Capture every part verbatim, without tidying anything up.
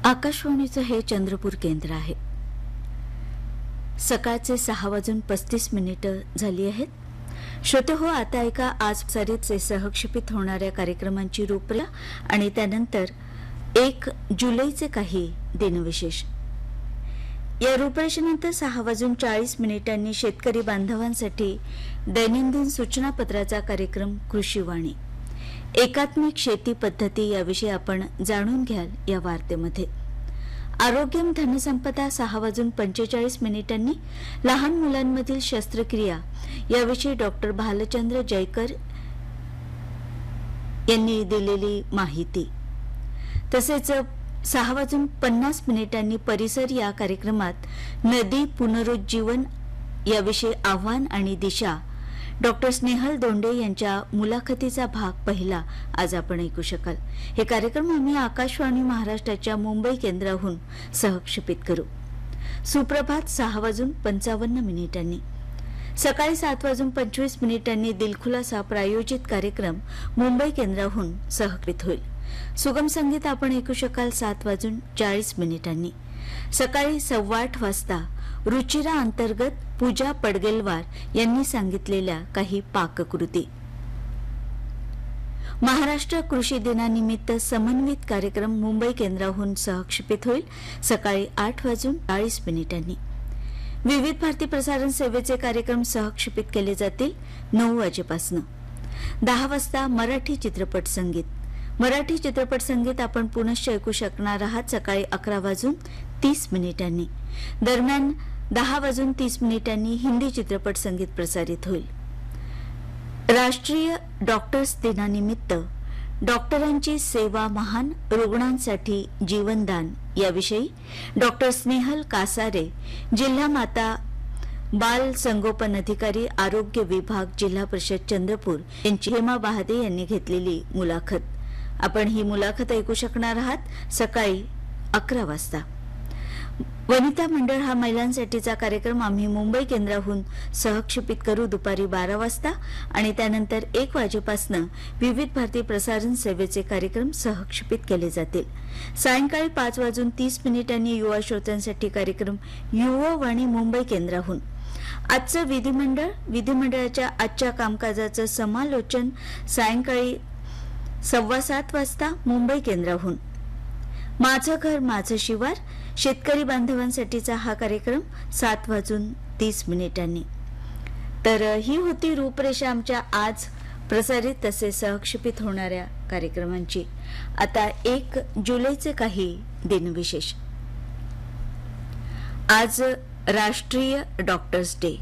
आकाशवाणीचं हे चंद्रपूर केंद्र आहे. सकाळचे सहा वाजून पस्तीस मिनिटं झाली आहेत. श्रोते हो, आता एका आज प्रसारित सहक्षेपित होणाऱ्या कार्यक्रमांची रूपरेषा आणि त्यानंतर एक जुलैचे काही दिनविशेष. या रूपरेषेनंतर सहा वाजून चाळीस मिनिटांनी शेतकरी बांधवांसाठी दैनंदिन सूचनापत्राचा कार्यक्रम कृषीवाणी. एकात्मिक शेती पद्धती याविषयी आपण जाणून घ्याल या वार्तेमध्ये. आरोग्यम धनसंपदा सहा वाजून पंचेचाळीस मिनिटांनी लहान मुलांमधील शस्त्रक्रिया याविषयी डॉक्टर भालचंद्र जयकर यांनी दिलेली माहिती. तसेच सहा वाजून पन्नास मिनिटांनी परिसर या कार्यक्रमात नदी पुनरुज्जीवन याविषयी आव्हान आणि दिशा डॉक्टर स्नेहल दोंडे यांच्या मुलाखतीचा भाग पहिला आज आपण ऐकू शकाल. हे कार्यक्रम आम्ही आकाशवाणी महाराष्ट्राच्या मुंबई केंद्राहून सहक्षेपित करू. सुप्रभात सहा वाजून पंचावन्न मिनिटांनी. सकाळी सात वाजून पंचवीस मिनिटांनी दिलखुलासा प्रायोजित कार्यक्रम मुंबई केंद्राहून सहकृत होईल. सुगम संगीत आपण ऐकू शकाल सात वाजून चाळीस मिनिटांनी. सकाळी सव्वा आठ वाजता रुचिरा अंतर्गत पूजा पडगेलवार यांनी सांगितलेल्या काही पाककृती. महाराष्ट्र कृषी दिनानिमित्त समन्वित कार्यक्रम मुंबई केंद्राहून सहक्षेपित होईल सकाळी आठ वाजून चाळीस मिनिटांनी. विविध भारती प्रसारण सेवेचे कार्यक्रम सहक्षेपित केले जातील नऊ वाजेपासून. दहा वाजता मराठी चित्रपट संगीत. मराठी चित्रपट संगीत आपण पुनश्च ऐकू शकणार आहात सकाळी अकरा वाजून तीस मिनिटांनी. दरम्यान दहा वाजून तीस मिनिटांनी हिंदी चित्रपट संगीत प्रसारित होईल. राष्ट्रीय डॉक्टर्स दिनानिमित्त डॉक्टरांची सेवा महान, रुग्णांसाठी जीवनदान याविषयी डॉक्टर स्नेहल कासारे, जिल्हा माता बाल संगोपन अधिकारी, आरोग्य विभाग, जिल्हा परिषद चंद्रपूर यांची हेमा बहादे यांनी घेतलेली मुलाखत. आपण ही मुलाखत ऐकू शकणार आहात सकाळी अकरा वाजता. वनिता मंडळ हा महिलांसाठीचा कार्यक्रम आम्ही मुंबई केंद्राहून सहक्षेपित करू दुपारी बारा वाजता आणि त्यानंतर एक वाजेपासून विविध भारती प्रसारण सेवेचे कार्यक्रम सहक्षेपित केले जातील. सायंकाळी पाच वाजून तीस मिनिटांनी युवा श्रोत्यांसाठी कार्यक्रम युवावाणी मुंबई केंद्राहून. आजचं विधिमंडळ विधिमंडळाच्या आजच्या कामकाजाचं समालोचन सायंकाळी सव्वा सात वाजता मुंबई केंद्राहून. माझं घर माझं शिवार शेतकरी बांधवांसाठीचा हा कार्यक्रम सात वाजून तीस मिनिटांनी. तर ही होती रूपरेषा आमच्या आज प्रसारित तसे सहक्षेपित होणाऱ्या कार्यक्रमांची. आता एक जुलैचे काही दिनविशेष. आज राष्ट्रीय डॉक्टर्स डे.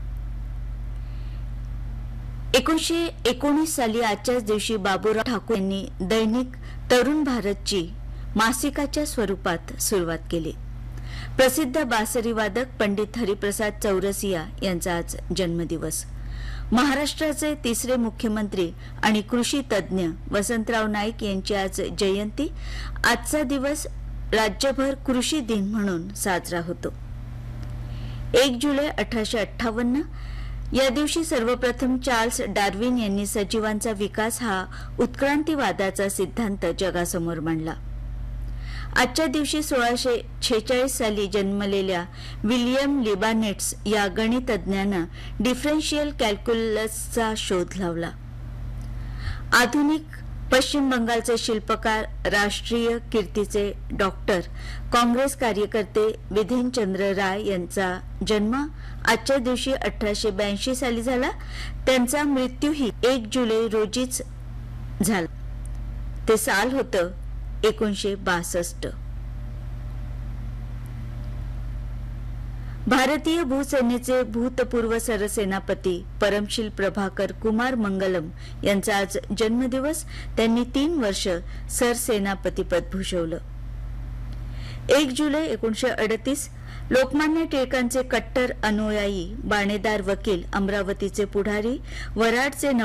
एकोणीसशे एकोणीस साली आजच्याच दिवशी बाबूराव ठाकूर यांनी दैनिक तरुण भारतची मासिकाच्या स्वरूपात सुरुवात केली. प्रसिद्ध बासरी वादक पंडित हरिप्रसाद चौरसिया यांचा आज जन्मदिवस. महाराष्ट्राचे तिसरे मुख्यमंत्री आणि कृषी तज्ज्ञ वसंतराव नाईक यांची आज जयंती. आजचा दिवस राज्यभर कृषी दिन म्हणून साजरा होतो. एक जुलै अठराशे अठ्ठावन्न या दिवशी सर्वप्रथम चार्ल्स डार्विन यांनी सजीवांचा विकास हा उत्क्रांतीवादाचा सिद्धांत जगासमोर मांडला. आजच्या दिवशी सोळाशे छेचाळीस साली जन्मलेल्या विल्यम लिबानेट्स या गणितज्ञानं डिफरन्शियल कॅल्क्युलसचा शोध लावला. आधुनिक पश्चिम बंगालचे शिल्पकार, राष्ट्रीय कीर्तीचे डॉक्टर, काँग्रेस कार्यकर्ते विधिनचंद्र राय यांचा जन्म आजच्या दिवशी अठराशे ब्याऐंशी साली झाला. त्यांचा मृत्यूही एक जुलै रोजीच झाला. ते साल होतं एकोणीसशे बासष्ट. भारतीय भूसेनेचे भूतपूर्व सरसेनापती परमशील प्रभाकर कुमार मंगलम यांचा आज जन्मदिवस. त्यांनी तीन वर्ष सरसेनापतीपद भूषवलं. एक जुलै एकोणीसशे अडतीस लोकमान्य टिळकांचे कट्टर अनुयायी, बाणेदार वकील, अमरावतीचे पुढारी, वराडचे